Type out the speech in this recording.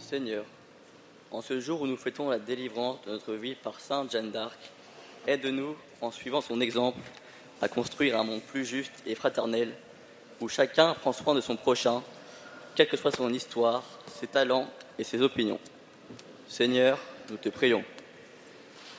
Seigneur, en ce jour où nous fêtons la délivrance de notre vie par Sainte Jeanne d'Arc, aide-nous, en suivant son exemple, à construire un monde plus juste et fraternel, où chacun prend soin de son prochain, quelle que soit son histoire, ses talents et ses opinions. Seigneur, nous te prions.